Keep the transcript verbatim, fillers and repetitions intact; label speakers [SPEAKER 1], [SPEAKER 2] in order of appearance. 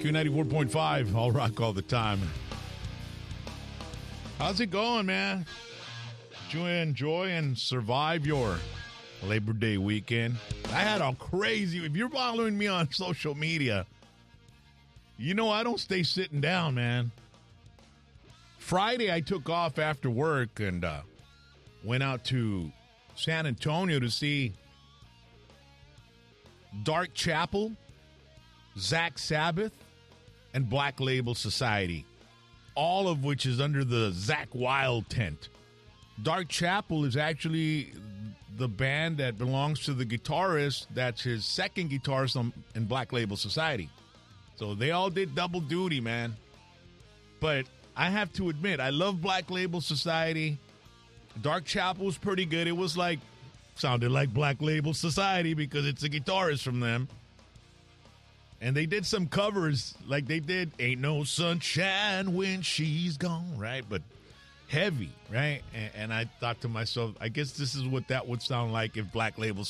[SPEAKER 1] Q ninety-four point five, all rock all the time. How's it going, man? Did you enjoy and survive your Labor Day weekend? I had a crazy, if you're following me on social media, you know I don't stay sitting down, man. Friday, I took off after work and uh, went out to San Antonio to see Dark Chapel, Zach Sabbath, and Black Label Society, all of which is under the Zach Wild tent. Dark Chapel is actually the band that belongs to the guitarist that's his second guitarist on, in Black Label Society. So they all did double duty, man. But I have to admit, I love Black Label Society. Dark Chapel was pretty good. It was like, sounded like Black Label Society because it's a guitarist from them. And they did some covers, like they did Ain't No Sunshine When She's Gone, right? But heavy, right? And, and I thought to myself, I guess this is what that would sound like if Black Label